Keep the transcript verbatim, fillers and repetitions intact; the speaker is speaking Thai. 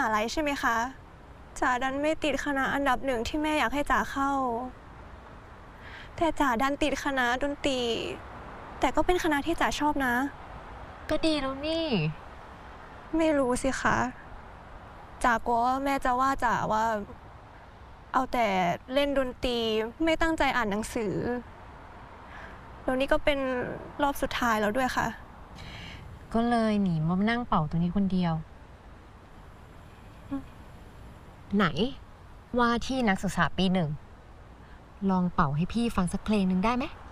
ลัยใช่ไหมคะจ๋าดันไม่ติดคณะอันดับหนึ่งที่แม่อยากให้จ๋าเข้าแต่จ๋าดันติดคณะดนตรีแต่ก็เป็นคณะที่จ๋าชอบนะก็ดีแล้วนี่ไม่รู้สิคะจ๋ากลัวว่าแม่จะว่าจ๋าว่าเอาแต่เล่นดนตรีไม่ตั้งใจอ่านหนังสือแล้วนี่ก็เป็นรอบสุดท้ายแล้วด้วยค่ะก็เลยหนีมานั่งเป่าตรงนี้คนเดียวไหนว่าที่นักศึกษาปีหนึ่งลองเป่าให้พี่ฟังสักเพลงหนึ่งได้ไหม